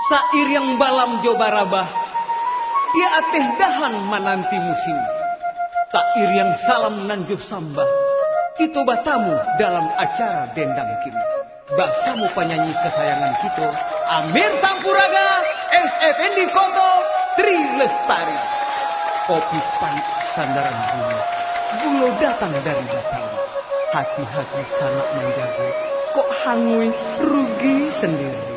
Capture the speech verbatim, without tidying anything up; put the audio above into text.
sair yang balam jobarabah, dia ateh dahan mananti musim. Sair yang salam nanjuh sambah, kita batamu dalam acara dendang kini. Basamu penyanyi kesayangan kita, Amir Sampuraga, S F N D Koto, Tri Lestari. Kopi panik sandaran bunga, bunga datang dari Batawi. Hati-hati sanak menjaga, kok hangui rugi sendiri.